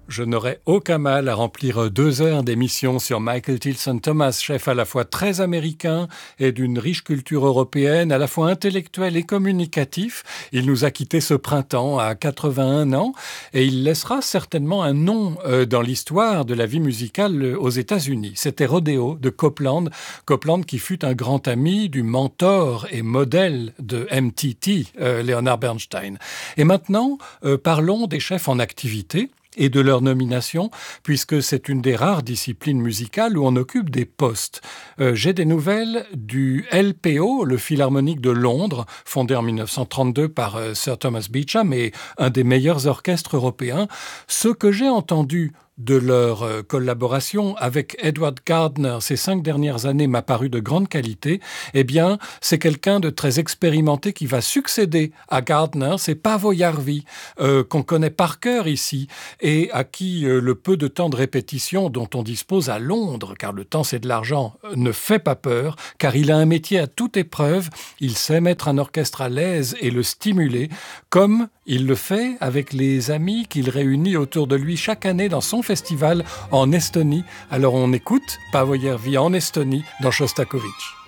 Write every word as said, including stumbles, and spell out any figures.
Je n'aurais aucun mal à remplir deux heures d'émission sur Michael Tilson Thomas, chef à la fois très américain et d'une riche culture européenne, à la fois intellectuel et communicatif. Il nous a quittés ce printemps à quatre-vingt-un ans et il laissera certainement un nom euh, dans l'histoire de la vie musicale euh, aux États-Unis. C'était Rodeo de Copland. Copland qui fut un grand ami du mentor et modèle de M T T, euh, Leonard Bernstein. Et maintenant, euh, parlons des chefs en activité et de leur nomination, puisque c'est une des rares disciplines musicales où on occupe des postes. Euh, j'ai des nouvelles du L P O, le Philharmonique de Londres, fondé en dix-neuf cent trente-deux par euh, Sir Thomas Beecham et un des meilleurs orchestres européens. Ce que j'ai entendu de leur euh, collaboration avec Edward Gardner ces cinq dernières années m'a paru de grande qualité, eh bien, c'est quelqu'un de très expérimenté qui va succéder à Gardner, c'est Paavo Järvi, euh, qu'on connaît par cœur ici, et à qui euh, le peu de temps de répétition dont on dispose à Londres, car le temps c'est de l'argent, euh, ne fait pas peur, car il a un métier à toute épreuve, il sait mettre un orchestre à l'aise et le stimuler, comme il le fait avec les amis qu'il réunit autour de lui chaque année dans son festival en Estonie. Alors on écoute Paavo Järvi en Estonie dans Shostakovich.